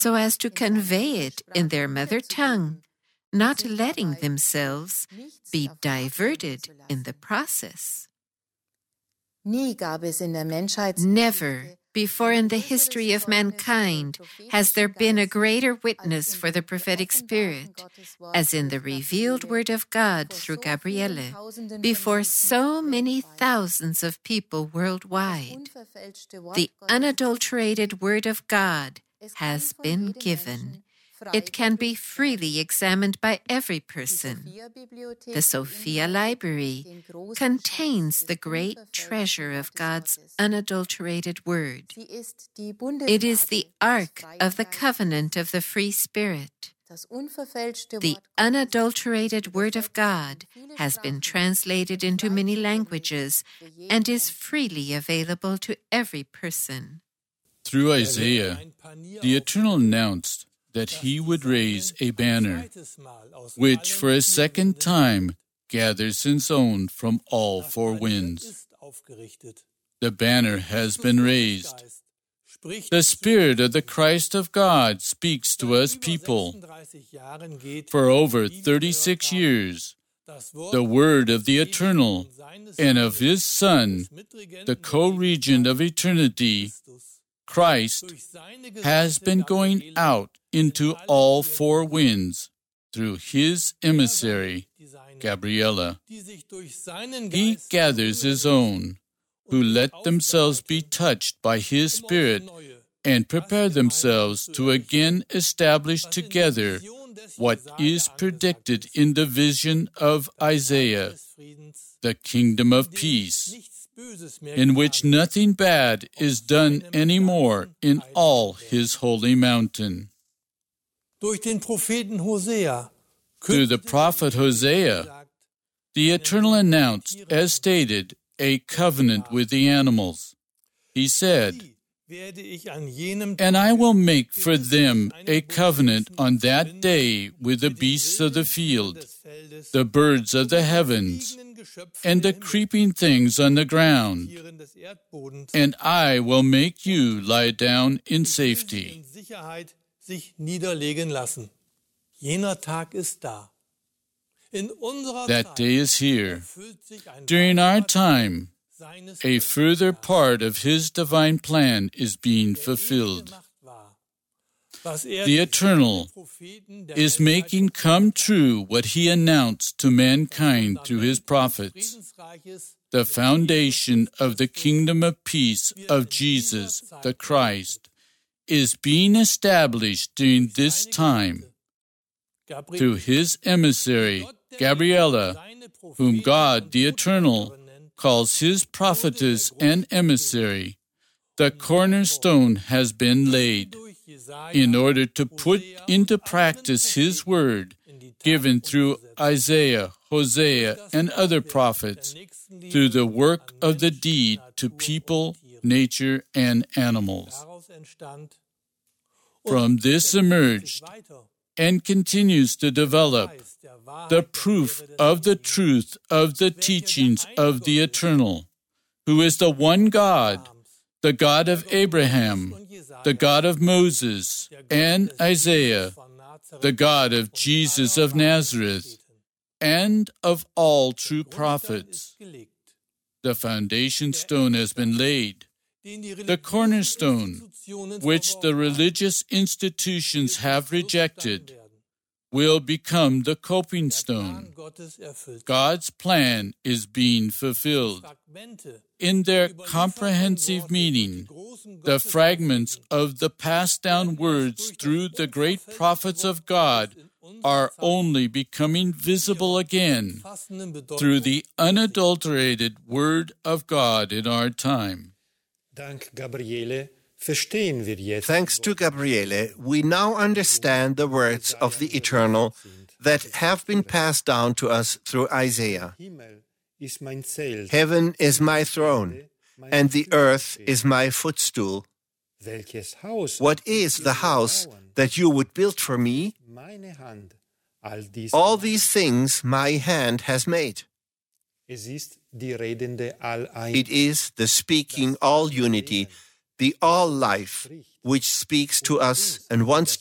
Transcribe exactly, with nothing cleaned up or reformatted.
so as to convey it in their mother tongue, not letting themselves be diverted in the process. Never before in the history of mankind has there been a greater witness for the prophetic spirit, as in the revealed word of God through Gabriele, before so many thousands of people worldwide. The unadulterated word of God has been given. It can be freely examined by every person. The Sophia Library contains the great treasure of God's unadulterated word. It is the Ark of the Covenant of the Free Spirit. The unadulterated Word of God has been translated into many languages and is freely available to every person. Through Isaiah, the Eternal announced that he would raise a banner, which for a second time gathers his own from all four winds. The banner has been raised. The Spirit of the Christ of God speaks to us people. For over thirty-six years, the Word of the Eternal and of His Son, the co-regent of eternity, Christ, has been going out into all four winds through His emissary, Gabriele. He gathers His own, who let themselves be touched by His Spirit and prepare themselves to again establish together what is predicted in the vision of Isaiah, the kingdom of peace, in which nothing bad is done anymore in all His holy mountain. Through the prophet Hosea, the Eternal announced, as stated, a covenant with the animals. He said, "And I will make for them a covenant on that day with the beasts of the field, the birds of the heavens, and the creeping things on the ground, and I will make you lie down in safety." That day is here. During our time, a further part of His divine plan is being fulfilled. The Eternal is making come true what He announced to mankind through His prophets. The foundation of the kingdom of peace of Jesus, the Christ, is being established during this time through His emissary, Gabriele, whom God, the Eternal, calls His prophetess and emissary. The cornerstone has been laid in order to put into practice His word given through Isaiah, Hosea, and other prophets through the work of the deed to people, nature, and animals. From this emerged and continues to develop the proof of the truth of the teachings of the Eternal, who is the one God, the God of Abraham, the God of Moses and Isaiah, the God of Jesus of Nazareth, and of all true prophets. The foundation stone has been laid. The cornerstone, which the religious institutions have rejected, will become the coping stone. God's plan is being fulfilled. In their comprehensive meaning, the fragments of the passed down words through the great prophets of God are only becoming visible again through the unadulterated Word of God in our time. Thanks to Gabriele, we now understand the words of the Eternal that have been passed down to us through Isaiah. Heaven is my throne, and the earth is my footstool. What is the house that you would build for me? All these things my hand has made. It is the speaking all unity, the all life, which speaks to us and wants